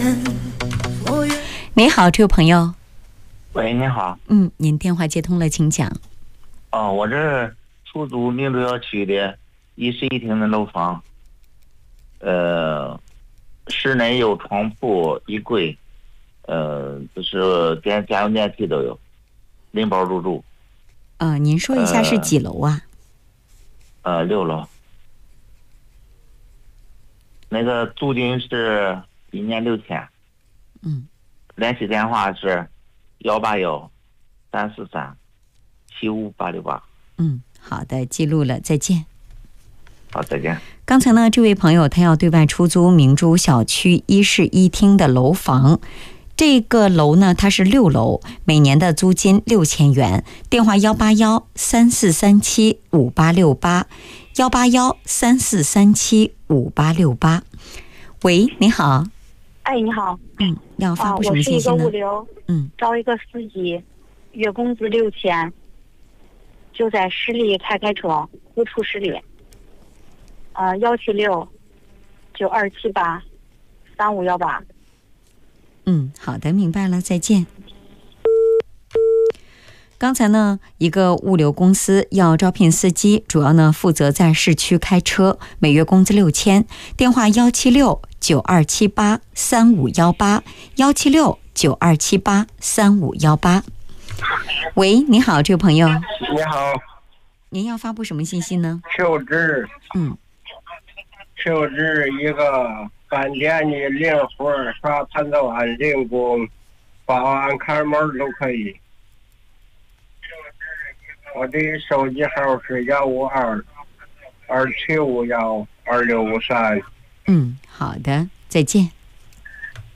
你好，这位朋友。 喂，你好。 您电话接通了，请讲。 我这出租明珠窑区的一室一厅的楼房，室内有床铺、衣柜，就是电家用电器都有，拎包入住。 您说一下是几楼啊 ？6楼。那个租金是1年6000。联系电话是181-343-75868。 好的，记录了，再见。 好，再见。 刚才呢，这位朋友他要对外出租明珠小区一室一厅的楼房，这个楼呢，它是6楼，每年的租金6000元。电话181-3437-5868，181-3437-5868。喂，你好。 哎，你好。 要发布什么信息呢？ 我是一个物流，招一个司机，月工资6000，就在十里开车，不出十里。176-9278-3518。 好的，明白了，再见。刚才呢，一个物流公司要招聘司机，主要呢负责在市区开车，每月工资6000。电话176-9278-3518，176-9278-3518。喂，你好，这位朋友。 你好。 您要发布什么信息呢？ 求职。求职一个饭店的零活，刷盘子碗、零工、保安、看门都可以。我的手机号是152-2751-2653。 好的，再见。